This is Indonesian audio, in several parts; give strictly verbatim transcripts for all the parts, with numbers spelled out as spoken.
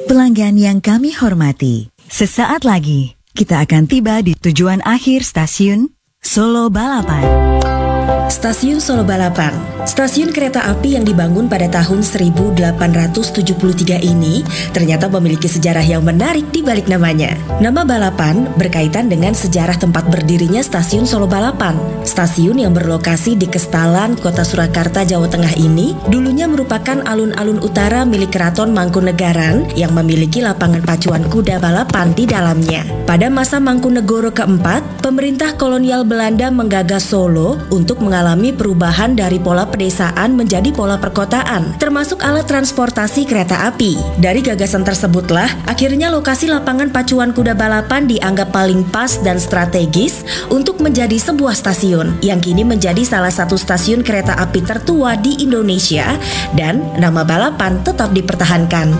Pelanggan yang kami hormati, sesaat lagi kita akan tiba di tujuan akhir stasiun Solo Balapan. Stasiun Solo Balapan, stasiun kereta api yang dibangun pada tahun seribu delapan ratus tujuh puluh tiga ini ternyata memiliki sejarah yang menarik di balik namanya. Nama Balapan berkaitan dengan sejarah tempat berdirinya stasiun Solo Balapan. Stasiun yang berlokasi di Kestalan, Kota Surakarta, Jawa Tengah ini dulunya merupakan alun-alun utara milik Keraton Mangkunegaran yang memiliki lapangan pacuan kuda balapan di dalamnya. Pada masa Mangkunegoro keempat, pemerintah kolonial Belanda menggagas Solo untuk mengalami perubahan dari pola pedesaan menjadi pola perkotaan, termasuk alat transportasi kereta api. Dari gagasan tersebutlah, akhirnya lokasi lapangan pacuan kuda balapan dianggap paling pas dan strategis untuk menjadi sebuah stasiun, yang kini menjadi salah satu stasiun kereta api tertua di Indonesia, dan nama Balapan tetap dipertahankan.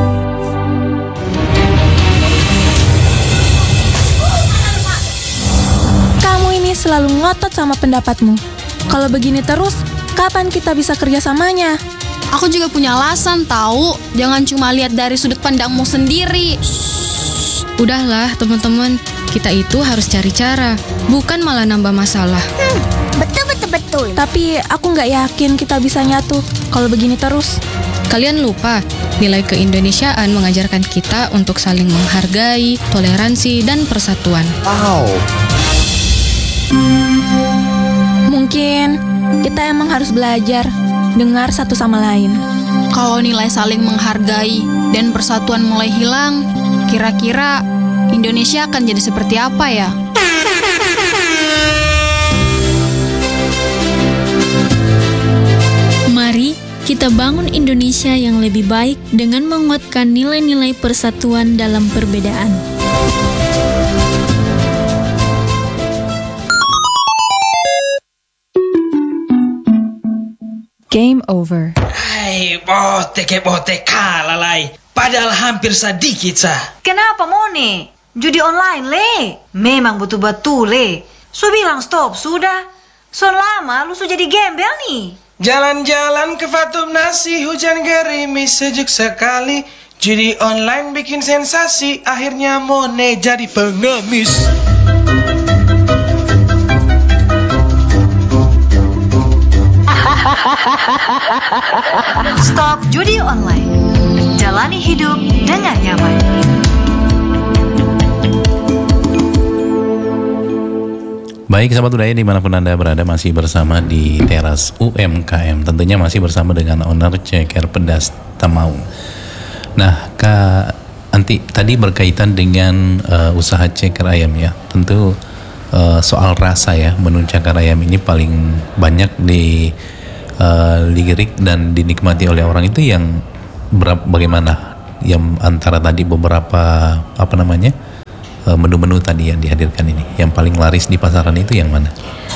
Kamu ini selalu ngotot sama pendapatmu. Kalau begini terus, kapan kita bisa kerjasamanya? Aku juga punya alasan tahu. Jangan cuma lihat dari sudut pandangmu sendiri. Shh, udahlah teman-teman, kita itu harus cari cara, bukan malah nambah masalah. Hmm, betul betul betul. Tapi aku nggak yakin kita bisa nyatu kalau begini terus. Kalian lupa, nilai keindonesiaan mengajarkan kita untuk saling menghargai, toleransi, dan persatuan. Wow. Mungkin kita emang harus belajar dengar satu sama lain. Kalau nilai saling menghargai dan persatuan mulai hilang, kira-kira Indonesia akan jadi seperti apa ya? Mari kita bangun Indonesia yang lebih baik dengan menguatkan nilai-nilai persatuan dalam perbedaan. Game over. Hai, bote ke bote kalah lai. Padahal hampir sedikit sah. Kenapa Mone? Judi online le. Memang betul-betul le. Su bilang stop sudah. So lama lu su jadi gembel nih. Jalan-jalan ke Fatum Nasi, hujan gerimis sejuk sekali. Judi online bikin sensasi, akhirnya Mone jadi pengemis. Stop judi online. Jalani hidup dengan nyaman. Baik sahabat budaya dimanapun Anda berada, masih bersama di teras U M K M. Tentunya masih bersama dengan owner Ceker Pedas Tamaung. Nah Kak Anti, tadi berkaitan dengan uh, usaha ceker ayam ya. Tentu uh, soal rasa ya, menu ceker ayam ini paling banyak di uh, lirik dan dinikmati oleh orang itu yang berapa, bagaimana? Yang antara tadi beberapa apa namanya uh, menu-menu tadi yang dihadirkan ini, yang paling laris di pasaran itu yang mana?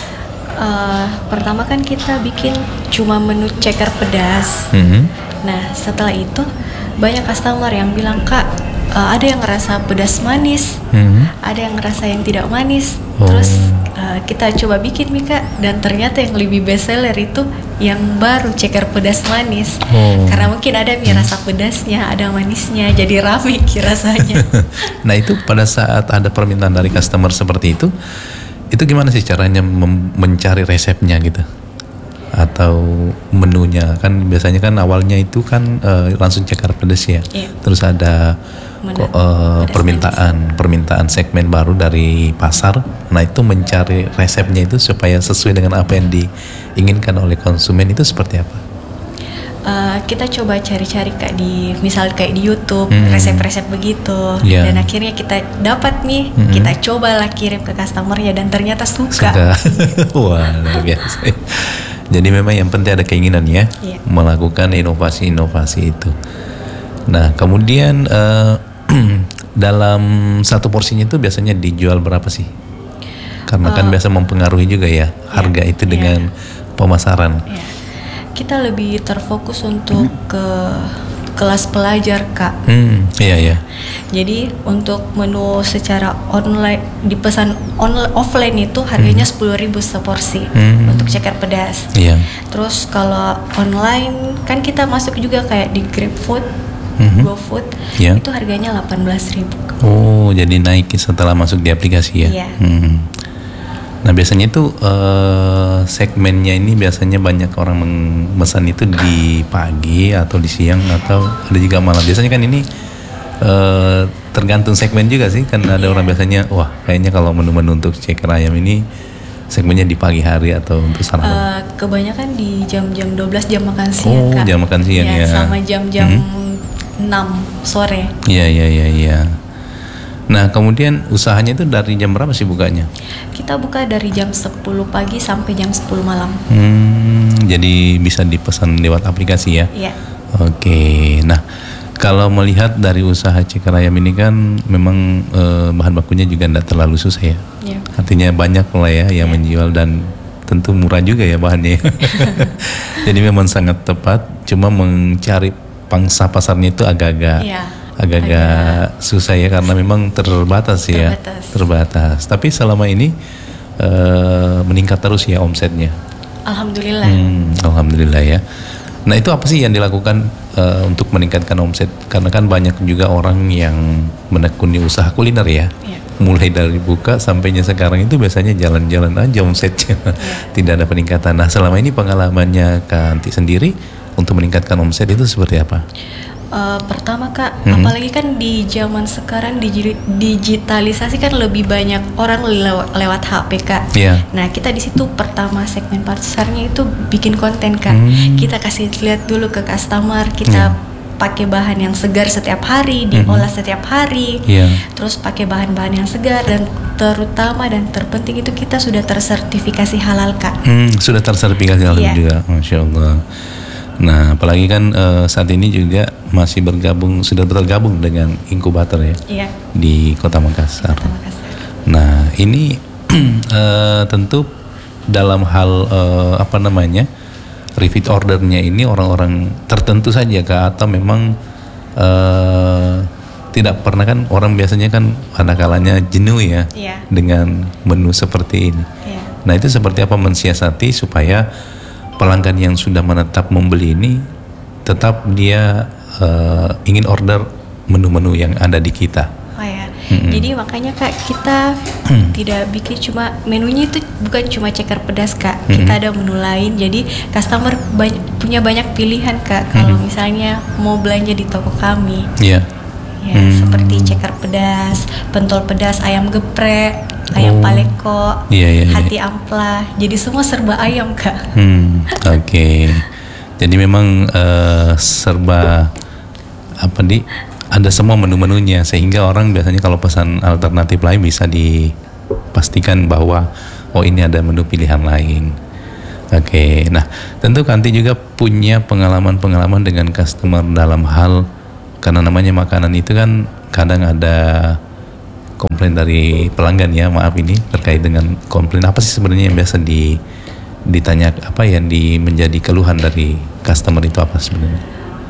Uh, pertama kan kita bikin cuma menu ceker pedas. Mm-hmm. Nah setelah itu banyak customer yang bilang, Kak, uh, ada yang ngerasa pedas manis, mm-hmm. ada yang ngerasa yang tidak manis. Oh. Terus uh, kita coba bikin nih Kak, dan ternyata yang lebih best seller itu yang baru ceker pedas manis. Oh. Karena mungkin ada mie rasa pedasnya, ada manisnya, jadi rame rasanya. Nah itu pada saat ada permintaan dari customer seperti itu, itu gimana sih caranya mem- mencari resepnya gitu? Atau menunya, kan biasanya kan awalnya itu kan uh, langsung ceker pedas ya, yeah. Terus ada ko, uh, permintaan manis. permintaan segmen baru dari pasar. Nah itu mencari resepnya itu supaya sesuai dengan apa yang diinginkan oleh konsumen itu seperti apa? Uh, kita coba cari-cari Kak di misal kayak di YouTube, hmm. resep-resep begitu, yeah. Dan akhirnya kita dapat nih, hmm. kita cobalah kirim ke customernya dan ternyata suka. Suka. Wah luar biasa. Jadi memang yang penting ada keinginan ya, yeah. Melakukan inovasi-inovasi itu. Nah kemudian uh, dalam satu porsinya itu biasanya dijual berapa sih? Karena uh, kan biasa mempengaruhi juga ya harga yeah, itu dengan yeah. pemasaran. Yeah. Kita lebih terfokus untuk hmm. ke kelas pelajar Kak. Hmm, iya iya. Jadi untuk menu secara online dipesan online offline itu harganya sepuluh ribu seporsi hmm. untuk ceker pedas. Iya. Terus kalau online kan kita masuk juga kayak di GrabFood mm-hmm. GoFood, yeah. itu harganya delapan belas ribu. Oh, jadi naik setelah masuk di aplikasi ya? Iya. Hmm. Nah biasanya itu uh, segmennya ini biasanya banyak orang memesan itu di pagi atau di siang atau ada juga malam. Biasanya kan ini uh, tergantung segmen juga sih, kan ada yeah. orang biasanya wah kayaknya kalau menu-menu untuk ceker ayam ini segmennya di pagi hari atau untuk sarapan. Uh, kebanyakan di jam-jam dua belas jam makan siang. Oh, Kak. jam makan siang ya. ya. Sama jam-jam hmm. enam sore. Iya iya iya iya. Nah kemudian usahanya itu dari jam berapa sih bukanya? Kita buka dari jam sepuluh pagi sampai jam sepuluh malam. Hmm, jadi bisa dipesan lewat aplikasi ya? Iya. Oke, nah kalau melihat dari usaha ceker ayam ini kan memang eh, bahan bakunya juga tidak terlalu susah ya? Iya. Artinya banyak lah ya yang ya. menjual dan tentu murah juga ya bahannya. Jadi memang sangat tepat, cuma mencari pangsa pasarnya itu agak-agak ya. agak-agak susah ya karena memang terbatas ya, terbatas. terbatas. Tapi selama ini uh, meningkat terus ya omsetnya. Alhamdulillah. Hmm, alhamdulillah ya. Nah itu apa sih yang dilakukan uh, untuk meningkatkan omset? Karena kan banyak juga orang yang menekuni usaha kuliner ya. ya. Mulai dari buka sampainya sekarang itu biasanya jalan-jalan aja omsetnya, ya. Tidak ada peningkatan. Nah selama ini pengalamannya Kak Anti sendiri untuk meningkatkan omset itu seperti apa? Uh, pertama Kak, hmm. apalagi kan di zaman sekarang digi- digitalisasi kan lebih banyak orang lewat, lewat H P Kak. Yeah. Nah kita di situ pertama segmen pasarnya itu bikin konten Kak. Hmm. Kita kasih lihat dulu ke customer, kita hmm. pakai bahan yang segar setiap hari, diolah hmm. setiap hari. Yeah. Terus pakai bahan-bahan yang segar dan terutama dan terpenting itu kita sudah tersertifikasi halal Kak. Hmm, sudah tersertifikasi halal yeah. juga, Masya Allah. Nah, apalagi kan uh, saat ini juga masih bergabung, sudah bergabung dengan inkubator ya, iya. di Kota Makassar. Kota Makassar. Nah, ini uh, tentu dalam hal uh, apa namanya repeat ordernya ini orang-orang tertentu saja Kak, atau memang uh, tidak pernah kan orang biasanya kan ada kalanya jenuh ya iya. dengan menu seperti ini. Iya. Nah, itu seperti apa mensiasati supaya pelanggan yang sudah menetap membeli ini tetap dia uh, ingin order menu-menu yang ada di kita. Oh ya, mm-hmm. jadi makanya Kak kita tidak bikin cuma menunya itu bukan cuma ceker pedas Kak, mm-hmm. kita ada menu lain. Jadi customer banyak, punya banyak pilihan Kak. Kalau mm-hmm. misalnya mau belanja di toko kami, yeah. ya mm-hmm. seperti ceker pedas, pentol pedas, ayam geprek, ayam oh. paleko, yeah, yeah, hati yeah. ampla, jadi semua serba ayam Kak. Hmm, Oke, okay. Jadi memang uh, serba apa di ada semua menu-menunya sehingga orang biasanya kalau pesan alternatif lain bisa dipastikan bahwa oh ini ada menu pilihan lain. Oke, okay. Nah tentu Kanti juga punya pengalaman-pengalaman dengan customer dalam hal karena namanya makanan itu kan kadang ada komplain dari pelanggan ya, maaf ini terkait dengan komplain apa sih sebenarnya yang biasa di ditanya apa yang di menjadi keluhan dari customer itu apa sebenarnya?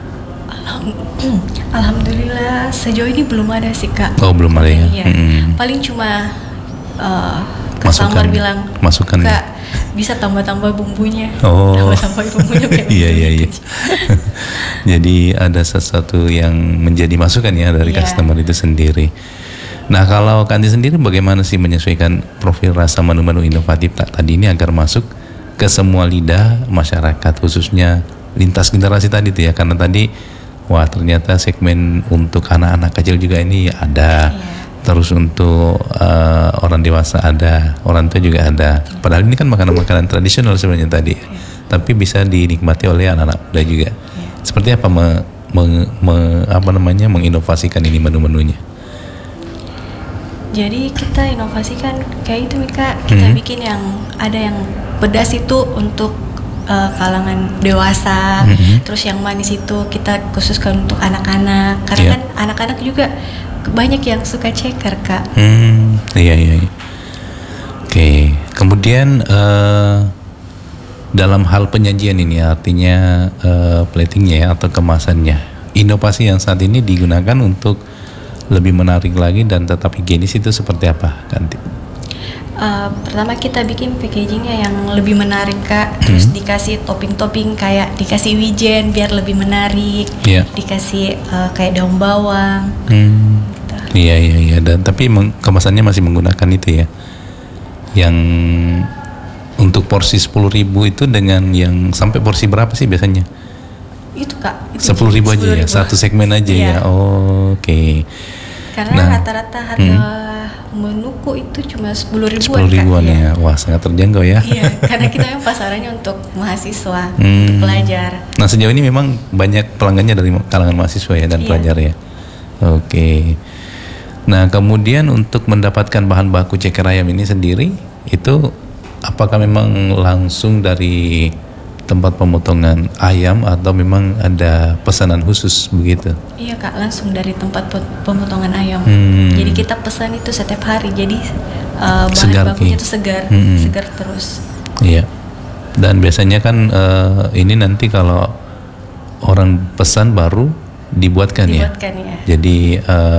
Alhamdulillah sejauh ini belum ada sih Kak. Oh belum ada ya. ya. Hmm. Paling cuma uh, customer bilang masukan Kak ya? Bisa tambah-tambah bumbunya. Oh. Tambah-tambah bumbunya. Iya iya iya. Jadi ada sesuatu yang menjadi masukan ya dari yeah. customer itu sendiri. Nah kalau Kanti sendiri bagaimana sih menyesuaikan profil rasa menu-menu inovatif tak tadi ini agar masuk ke semua lidah masyarakat khususnya lintas generasi tadi tuh ya, karena tadi wah ternyata segmen untuk anak-anak kecil juga ini ada, yeah. terus untuk uh, orang dewasa ada, orang tua juga ada. Padahal ini kan makanan-makanan tradisional sebenarnya tadi, yeah. tapi bisa dinikmati oleh anak-anak muda juga. Yeah. Seperti apa me, me, me, apa namanya menginovasikan ini menu-menunya? Jadi kita inovasikan kayak itu Mika, kita hmm. bikin yang ada yang pedas itu untuk uh, kalangan dewasa, hmm. terus yang manis itu kita khususkan untuk anak-anak, karena yeah. kan anak-anak juga banyak yang suka ceker Kak. Hmm, iya iya. iya. Oke, kemudian uh, dalam hal penyajian ini artinya uh, platingnya ya, atau kemasannya, inovasi yang saat ini digunakan untuk lebih menarik lagi dan tetap higienis itu seperti apa Kanti? Uh, pertama kita bikin packagingnya yang lebih menarik kak, terus Hmm. dikasih topping-topping kayak dikasih wijen biar lebih menarik, Iya. dikasih uh, kayak daun bawang. Hmm. Iya iya iya. Dan tapi meng- kemasannya masih menggunakan itu ya, yang untuk porsi sepuluh ribu itu dengan yang sampai porsi berapa sih biasanya? Itu kak. Sepuluh ribu aja ya, satu segmen aja Iya. ya. Oh, oke. Okay. Karena Nah, rata-rata harga hmm. menuku itu cuma sepuluh ribuan. Sepuluh ribuan kak. ya. Wah, sangat terjangkau ya. Iya, karena kita yang pasarannya untuk mahasiswa, Hmm. untuk pelajar. Nah, sejauh ini memang banyak pelanggannya dari kalangan mahasiswa ya dan Iya. pelajar ya. Oke. Nah, kemudian untuk mendapatkan bahan baku ceker ayam ini sendiri, itu apakah memang langsung dari tempat pemotongan ayam atau memang ada pesanan khusus begitu? Iya kak, langsung dari tempat pe- pemotongan ayam. Hmm. Jadi kita pesan itu setiap hari. Jadi uh, bahan Segar, bakunya Ki. itu segar, Hmm. segar terus. Iya. Dan biasanya kan eh, ini nanti kalau orang pesan baru dibuatkan, Dibuatkan, ya. ya. Jadi eh,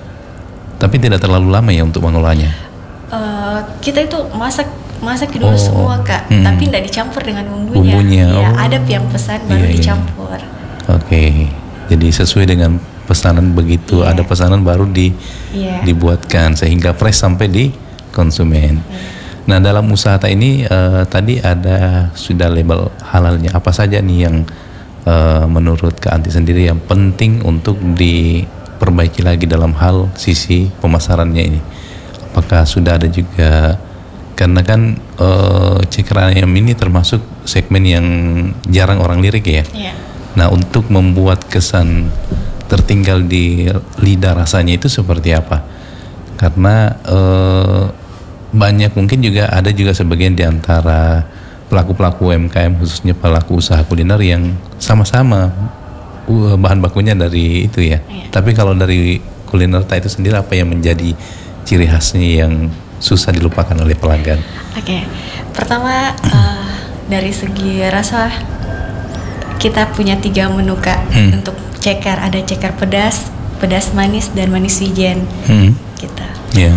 tapi tidak terlalu lama ya untuk mengolahnya. Uh, kita itu masak masak dulu Oh. semua kak, Hmm. tapi tidak dicampur dengan bumbunya. Bumbunya, Ya, oh. ada yang pesan baru Iya, iya. dicampur. Oke. Jadi sesuai dengan pesanan begitu, Iya. ada pesanan baru di Iya. dibuatkan sehingga fresh sampai di konsumen. Nah, dalam usaha ini eh, tadi ada sudah label halalnya. Apa saja nih yang eh, menurut Kak Anti sendiri yang penting untuk diperbaiki lagi dalam hal sisi pemasarannya ini? Apakah sudah ada juga, karena kan eh, ceker ayam ini termasuk segmen yang jarang orang lirik ya. Iya. Nah, untuk membuat kesan tertinggal di lidah rasanya itu seperti apa? Karena eh, banyak mungkin juga ada juga sebagian di antara pelaku-pelaku U M K M khususnya pelaku usaha kuliner yang sama-sama uh, bahan bakunya dari itu ya. Iya. Tapi kalau dari kuliner itu sendiri apa yang menjadi ciri khasnya yang susah dilupakan oleh pelanggan? Oke, pertama uh, dari segi rasa kita punya tiga menu kak Hmm. untuk ceker. Ada ceker pedas, pedas manis, dan manis wijen. Hmm. Kita. Ya.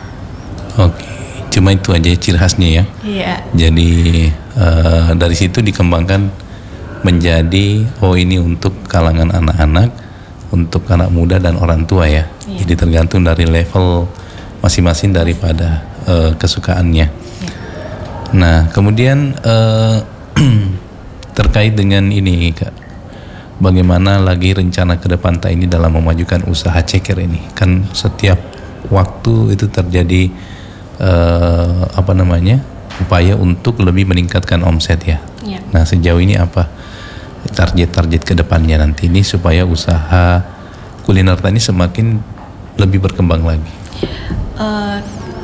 Oke. Cuma itu aja ciri khasnya ya. Iya. Jadi eh, dari situ dikembangkan menjadi oh ini untuk kalangan anak-anak, untuk anak muda dan orang tua ya. Iya. Jadi tergantung dari level masing-masing daripada eh, kesukaannya. Iya. Nah, kemudian eh, terkait dengan ini Kak, bagaimana lagi rencana ke depan tak ini dalam memajukan usaha ceker ini? Kan setiap waktu itu terjadi eh, apa namanya upaya untuk lebih meningkatkan omset ya. Iya. Nah, sejauh ini apa target-target ke depannya nanti ini supaya usaha kuliner tani semakin lebih berkembang lagi? Uh,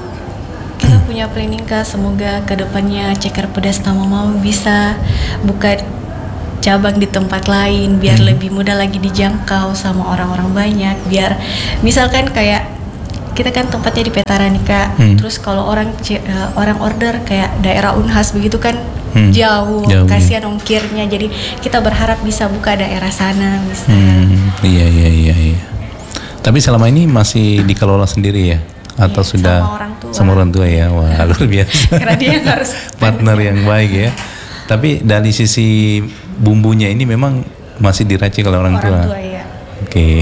kita punya planning kak, semoga kedepannya ceker pedas Tamamau bisa buka cabang di tempat lain biar Hmm. lebih mudah lagi dijangkau sama orang-orang banyak. Biar misalkan kayak kita kan tempatnya di Petara nih kak, Hmm. terus kalau orang ce- uh, orang order kayak daerah Unhas begitu kan Hmm. jauh, Jauh, kasihan ongkirnya. Jadi kita berharap bisa buka daerah sana bisa. Hmm, iya iya iya iya. Tapi selama ini masih dikelola sendiri ya? Atau Iya, sudah sama orang tua. sama orang tua ya? Wah, luar biasa. Karena dia yang harus Partner yang baik ya. Tapi dari sisi bumbunya ini memang masih diracik oleh orang, orang tua. tua ya. Oke.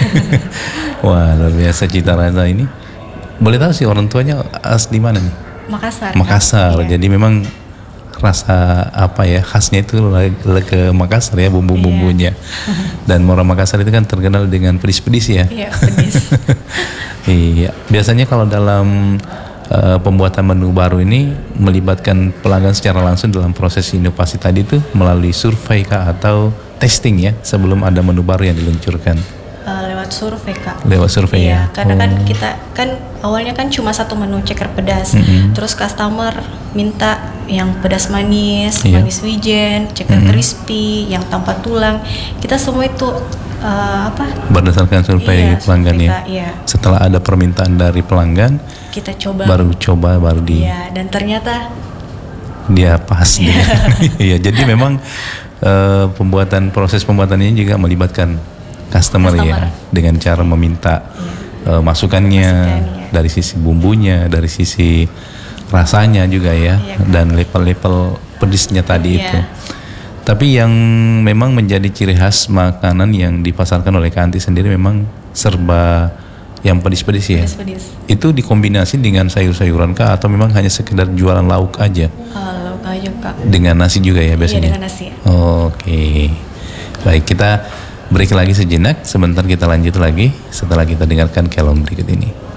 Wah, luar biasa cita rasa ini. Boleh tahu sih orang tuanya asli mana nih? Makassar. Makassar. Iya. Jadi memang rasa apa ya khasnya itu le- le- ke Makassar ya, bumbu-bumbunya. Dan orang Makassar itu kan terkenal dengan pedis-pedis ya. Iya, pedis. Iya. Biasanya kalau dalam uh, pembuatan menu baru ini melibatkan pelanggan secara langsung dalam proses inovasi tadi itu melalui survei kah atau testing ya sebelum ada menu baru yang diluncurkan? Uh, lewat survei kak. Lewat survei Iya, ya. karena kan Oh. kita kan awalnya kan cuma satu menu ceker pedas, Mm-mm. terus customer minta yang pedas manis, Iya. manis wijen, ceker Mm-mm. crispy, yang tanpa tulang. Kita semua itu uh, apa? Berdasarkan survei Iya, pelanggan survei, ya. Kak, iya. Setelah ada permintaan dari pelanggan, Kita coba. baru coba baru di Iya, dan ternyata dia pas dia. Iya, jadi memang eh, pembuatan proses pembuatan ini juga melibatkan customer, ya Customer. dengan cara meminta eh, masukannya Masukannya. dari sisi bumbunya, dari sisi rasanya juga ya, iya, dan level-level pedisnya tadi iya. itu. Tapi yang memang menjadi ciri khas makanan yang dipasarkan oleh Kak Anti sendiri memang serba yang pedis-pedis ya. Pedis-pedis. Itu dikombinasi dengan sayur-sayuran kah atau memang hanya sekedar jualan lauk aja? Uh, lauk aja Kak. Dengan nasi juga ya biasanya? Iya dengan nasi. Oke. Baik, kita break lagi sejenak. Sebentar kita lanjut lagi setelah kita dengarkan kelom berikut ini.